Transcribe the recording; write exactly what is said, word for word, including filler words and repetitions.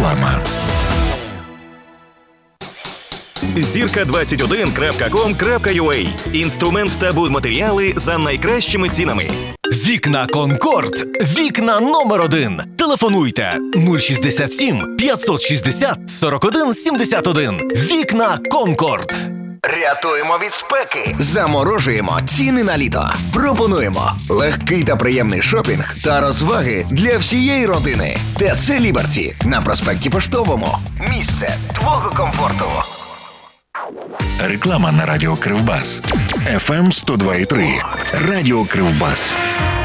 Реклама. зірка двадцять один крапка ком крапка ю а. Інструмент та будматеріали за найкращими цінами. Вікна Конкорд. Вікна номер один. Телефонуйте нуль шістдесят сім п'ятсот шістдесят сорок один сімдесят один. Вікна Конкорд. Рятуємо від спеки. Заморожуємо ціни на літо. Пропонуємо легкий та приємний шопінг та розваги для всієї родини. ТЦ Ліберті на проспекті Поштовому. Місце твого комфорту. Реклама на радіо Кривбас. еф ем сто два і три. Радіо Кривбас.